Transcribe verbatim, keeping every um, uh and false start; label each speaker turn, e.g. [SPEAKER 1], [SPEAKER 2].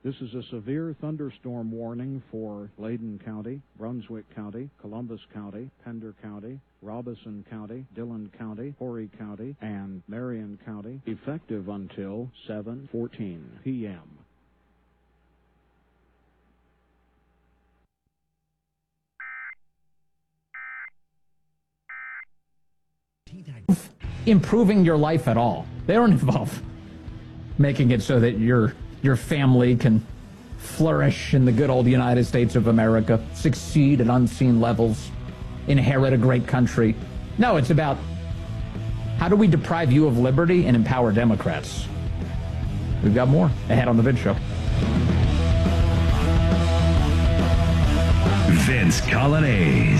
[SPEAKER 1] This is a severe thunderstorm warning for Layden County, Brunswick County, Columbus County, Pender County, Robeson County, Dillon County, Horry County, and Marion County, effective until seven fourteen p m
[SPEAKER 2] Improving your life at all. They don't involve making it so that your your family can flourish in the good old United States of America, succeed at unseen levels, inherit a great country. No, it's about how do we deprive you of liberty and empower Democrats? We've got more ahead on The Vince Show.
[SPEAKER 3] Vince Coglianese.